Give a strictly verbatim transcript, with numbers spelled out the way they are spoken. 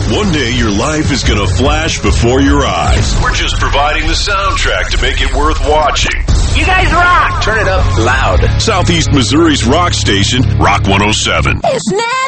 One day your life is going to flash before your eyes. We're just providing the soundtrack to make it worth watching. You guys rock! Turn it up loud. Southeast Missouri's rock station, Rock one oh seven. It's never